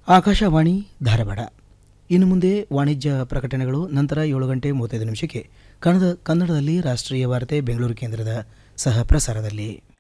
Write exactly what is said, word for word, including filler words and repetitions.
ಆಕಾಶವಾಣಿ ಧಾರವಾಡ. ಇನ್ನು ಮುಂದೆ ವಾಣಿಜ್ಯ ಪ್ರಕಟಣೆಗಳು. ನಂತರ ಏಳು ಗಂಟೆ ಮೂವತ್ತೈದು ನಿಮಿಷಕ್ಕೆ ಕನ್ನಡ ಕನ್ನಡದಲ್ಲಿ ರಾಷ್ಟ್ರೀಯ ವಾರ್ತೆ ಬೆಂಗಳೂರು ಕೇಂದ್ರದ ಸಹ ಪ್ರಸಾರದಲ್ಲಿ.